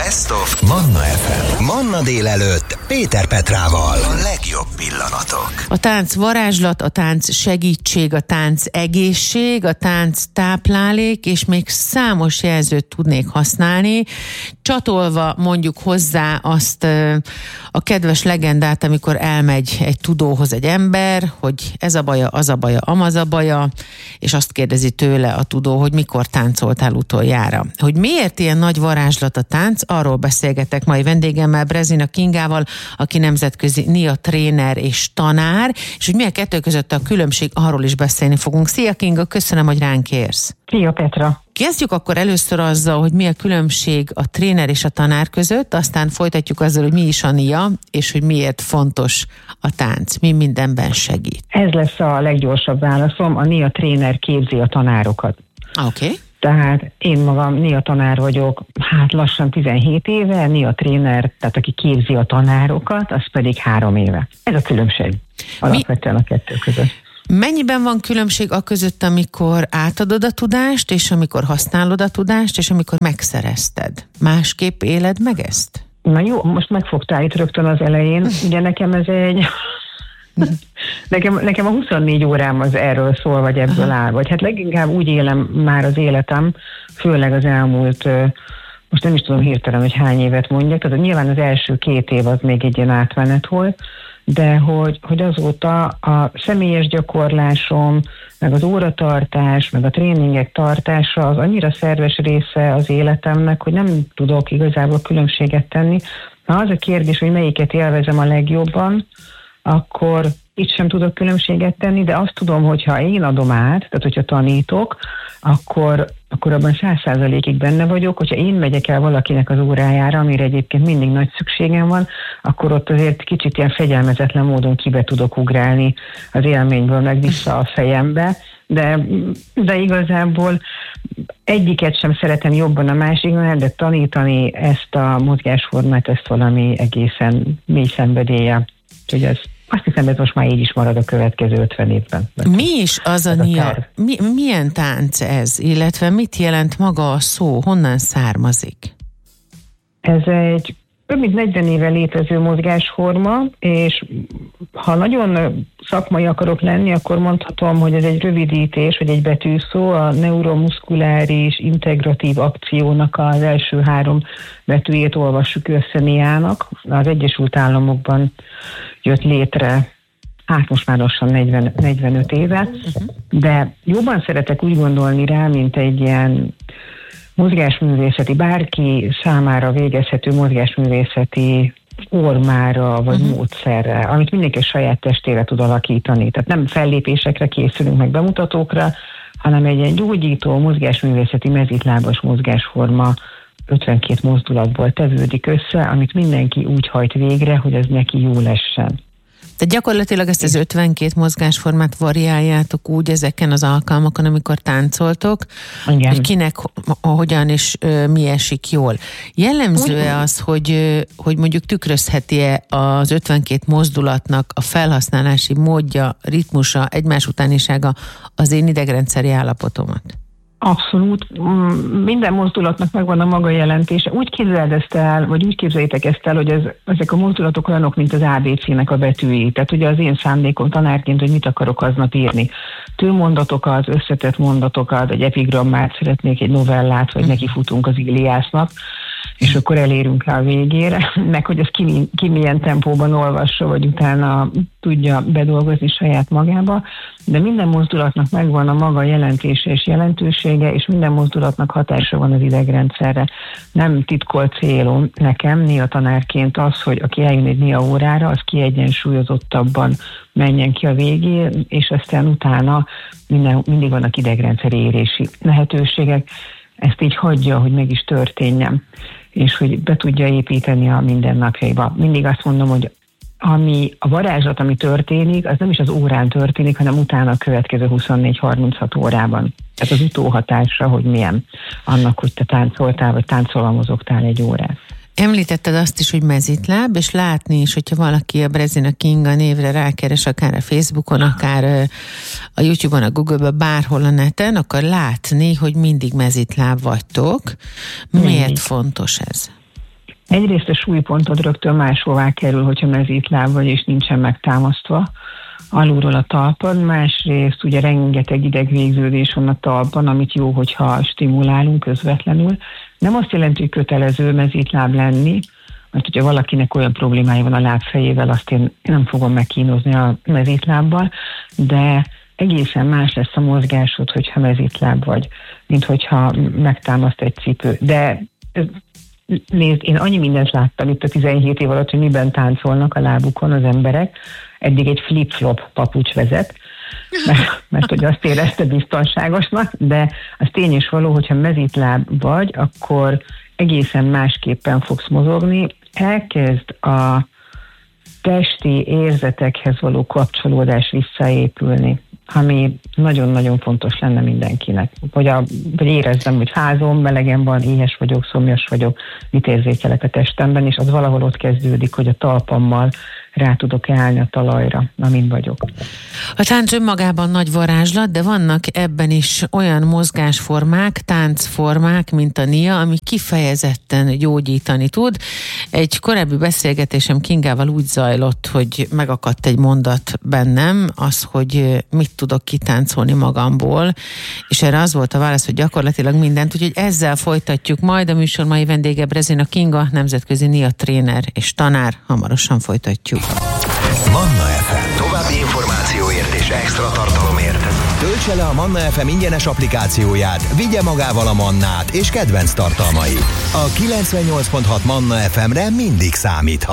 Best of Manna FM. Manna délelőtt Péter Petrával. A legjobb pillanatok. A tánc varázslat, a tánc segítség, a tánc egészség, a tánc táplálék, és még számos jelzőt tudnék használni, csatolva mondjuk hozzá azt a kedves legendát, amikor elmegy egy tudóhoz egy ember, hogy ez a baja, az a baja, amaz a baja, és azt kérdezi tőle a tudó, hogy mikor táncoltál utoljára. Hogy miért ilyen nagy varázslat a tánc, arról beszélgetek mai vendégemmel, Brezina Kingával, aki nemzetközi NIA tréner és tanár, és hogy mi a kettő között a különbség, arról is beszélni fogunk. Szia Kinga, köszönöm, hogy ránk érsz. Szia Petra. Kezdjük akkor először azzal, hogy mi a különbség a tréner és a tanár között, aztán folytatjuk azzal, hogy mi is a NIA, és hogy miért fontos a tánc, mi mindenben segít. Ez lesz a leggyorsabb válaszom, a NIA tréner képzi a tanárokat. Oké. Tehát én magam NIA tanár vagyok, lassan 17 éve, NIA tréner, tehát aki képzi a tanárokat, az pedig 3 éve. Ez a különbség alapvetően a kettő között. Mennyiben van különbség a között, amikor átadod a tudást, és amikor használod a tudást, és amikor megszerezted? Másképp éled meg ezt? Na jó, most megfogtál itt rögtön az elején. Ugye nekem ez egy... Nekem a 24 órám az erről szól, vagy ebből áll. Vagy hát leginkább úgy élem már az életem, főleg az elmúlt, most nem is tudom hirtelen, hogy hány évet mondjak, tehát nyilván az első 2 év az még egy ilyen átmenet volt, de hogy azóta a személyes gyakorlásom, meg az óratartás, meg a tréningek tartása az annyira szerves része az életemnek, hogy nem tudok igazából különbséget tenni. Ha az a kérdés, hogy melyiket élvezem a legjobban, akkor itt sem tudok különbséget tenni, de azt tudom, hogy ha én adom át, tehát hogyha tanítok, akkor abban 100%-ig benne vagyok, hogyha én megyek el valakinek az órájára, amire egyébként mindig nagy szükségem van, akkor ott azért kicsit ilyen fegyelmezetlen módon kibe tudok ugrálni az élményből meg vissza a fejembe, de igazából egyiket sem szeretem jobban a másiknál, de tanítani ezt a mozgásformát, ezt valami egészen mély szenvedélye. Úgyhogy azt hiszem, hogy most már így is marad a következő 50 évben. Mi is az a NIA? Milyen tánc ez? Illetve mit jelent maga a szó? Honnan származik? Ez egy több mint 40 éve létező mozgásforma, és ha nagyon szakmai akarok lenni, akkor mondhatom, hogy ez egy rövidítés, vagy egy betűszó, a neuromuszkuláris integratív akciónak az első 3 betűjét olvassuk össze NIA-nak. Az Egyesült Államokban jött létre, most már lassan 45 éve, de jobban szeretek úgy gondolni rá, mint egy ilyen mozgásművészeti, bárki számára végezhető mozgásművészeti formára vagy módszerre, amit mindenki a saját testére tud alakítani. Tehát nem fellépésekre készülünk meg bemutatókra, hanem egy ilyen gyógyító, mozgásművészeti, mezitlábas mozgásforma 52 mozdulatból tevődik össze, amit mindenki úgy hajt végre, hogy az neki jó lessen. Tehát gyakorlatilag ezt az 52 mozgásformát variáljátok úgy ezeken az alkalmakon, amikor táncoltok, igen, hogy kinek, hogyan és mi esik jól. Jellemző-e az, hogy mondjuk tükrözheti-e az 52 mozdulatnak a felhasználási módja, ritmusa, egymás utánisága az én idegrendszeri állapotomat? Abszolút. Minden mozdulatnak megvan a maga jelentése. Úgy képzeld ezt el, vagy úgy képzeljétek ezt el, hogy ezek a mozdulatok olyanok, mint az ABC-nek a betűi. Tehát ugye az én szándékom tanárként, hogy mit akarok aznap írni. Tőmondatokat, összetett mondatokat, egy epigrammát szeretnék, egy novellát, vagy nekifutunk az Iliásznak, és akkor elérünk rá a végére, meg hogy ezt ki milyen tempóban olvassa, vagy utána tudja bedolgozni saját magába, de minden mozdulatnak megvan a maga jelentése és jelentősége, és minden mozdulatnak hatása van az idegrendszerre. Nem titkolt célom nekem, NIA tanárként az, hogy aki eljön egy NIA órára, az kiegyensúlyozottabban menjen ki a végén, és aztán utána mindig vannak idegrendszeri érési lehetőségek. Ezt így hagyja, hogy meg is történjen, és hogy be tudja építeni a mindennapjaiba. Mindig azt mondom, hogy a varázslat, ami történik, az nem is az órán történik, hanem utána a következő 24-36 órában. Tehát az utóhatásra, hogy milyen annak, hogy te táncoltál, vagy táncolva mozogtál egy órát. Említetted azt is, hogy mezitláb, és látni is, hogyha valaki a Brezina Kinga névre rákeres, akár a Facebookon, akár a YouTube-on, a Google-ben, bárhol a neten, akkor látni, hogy mindig mezitláb vagytok. Miért fontos ez? Egyrészt a súlypontod rögtön máshová kerül, hogyha mezítláb vagy, és nincsen megtámasztva alulról a talpad. Másrészt ugye rengeteg idegvégződés van a talpban, amit jó, hogyha stimulálunk közvetlenül. Nem azt jelenti, hogy kötelező mezítláb lenni, mert hogyha valakinek olyan problémája van a lábfejével, azt én nem fogom megkínozni a mezítlábbal, de egészen más lesz a mozgásod, hogyha mezítláb vagy, mint hogyha megtámaszt egy cipő. De nézd, én annyi mindent láttam itt a 17 év alatt, hogy miben táncolnak a lábukon az emberek. Eddig egy flip-flop papucs vezet, mert hogy azt érezte biztonságosnak, de az tény és való, hogyha mezítláb vagy, akkor egészen másképpen fogsz mozogni, elkezd a testi érzetekhez való kapcsolódás visszaépülni, ami nagyon-nagyon fontos lenne mindenkinek. Vagy érezzem, hogy fázom, melegem van, éhes vagyok, szomjas vagyok, mit érzékelek a testemben, és az valahol ott kezdődik, hogy a talpammal rá tudok állni a talajra, amin vagyok. A tánc önmagában nagy varázslat, de vannak ebben is olyan mozgásformák, táncformák, mint a NIA, ami kifejezetten gyógyítani tud. Egy korábbi beszélgetésem Kingával úgy zajlott, hogy megakadt egy mondat bennem, az, hogy mit tudok kitáncolni magamból, és erre az volt a válasz, hogy gyakorlatilag mindent, úgyhogy ezzel folytatjuk majd. A műsor mai vendége Brezina Kinga, nemzetközi NIA tréner és tanár. Hamarosan folytatjuk. Manna FM. További információért és extra tartalomért töltse le a Manna FM ingyenes applikációját, vigye magával a Mannát és kedvenc tartalmait. A 98.6 Manna FM-re mindig számíthat.